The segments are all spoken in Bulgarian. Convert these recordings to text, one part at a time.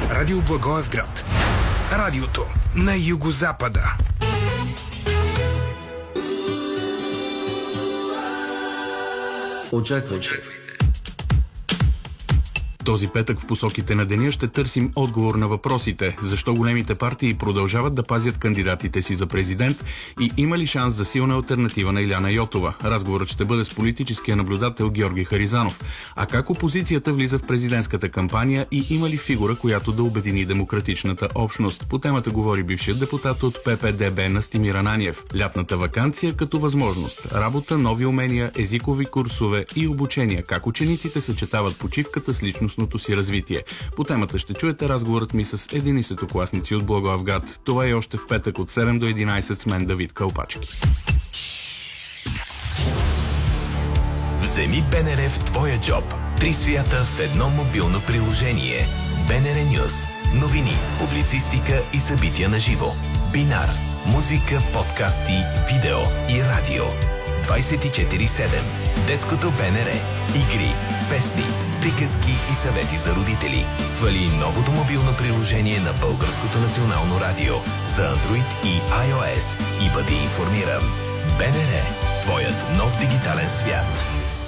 Радио Благоевград. Радиото на югозапада. Очаквайте. Този петък в посоките на деня ще търсим отговор на въпросите. Защо големите партии продължават да пазят кандидатите си за президент и има ли шанс за силна алтернатива на Иляна Йотова? Разговорът ще бъде с политическия наблюдател Георги Харизанов. А как опозицията влиза в президентската кампания и има ли фигура, която да обедини демократичната общност? По темата говори бившият депутат от ППДБ Настимир Ананиев. Лятната ваканция като възможност. Работа, нови умения, езикови курсове и обучения. Как учениците съчетават почивката с личностното си развитие. По темата ще чуете разговорът ми с 11-класници от Благоевград. Това е още в петък от 7 до 11 с мен Давид Кълпачки. Вземи БНР в твоя джоб. 3 свята в едно мобилно приложение. БНР Нюс. Новини, публицистика и събития на живо. Бинар. Музика, подкасти, видео и радио. 24/7. Детското БНР. Игри, песни, приказки и съвети за родители. Свали новото мобилно приложение на Българското национално радио за Android и iOS и бъди информиран. БНР. Твоят нов дигитален свят.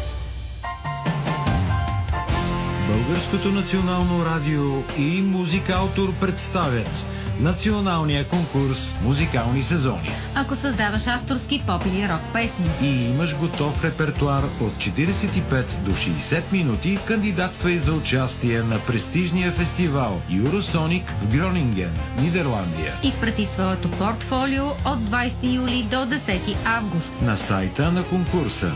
Българското национално радио и Музикаутор представят националния конкурс Музикални сезони. Ако създаваш авторски поп или рок песни И имаш готов репертуар от 45 до 60 минути, кандидатствай за участие на престижния фестивал Eurosonic в Гронинген, Нидерландия. изпрати своето портфолио от 20 юли до 10 август. На сайта на конкурса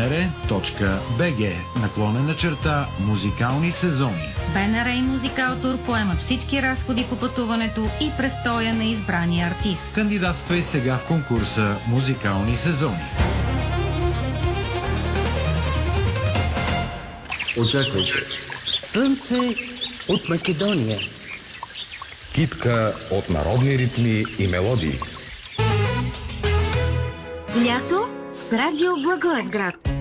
bnr.bg/музикални сезони. БНР и Музикаутор поемат всички разходи по пътуването и престоя на избрания артист. Кандидатствай сега в конкурса Музикални сезони. Очаквайте. Слънце от Македония. Китка от народни ритми и мелодии. Лято с Радио Благоевград.